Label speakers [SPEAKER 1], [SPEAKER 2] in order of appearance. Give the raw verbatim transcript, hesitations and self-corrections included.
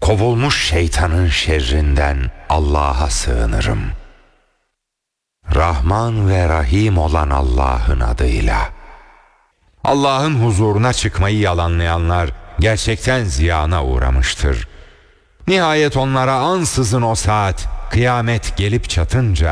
[SPEAKER 1] kovulmuş şeytanın şerrinden Allah'a sığınırım. Rahman ve Rahim olan Allah'ın adıyla. Allah'ın huzuruna çıkmayı yalanlayanlar gerçekten ziyana uğramıştır. Nihayet onlara ansızın o saat, kıyamet gelip çatınca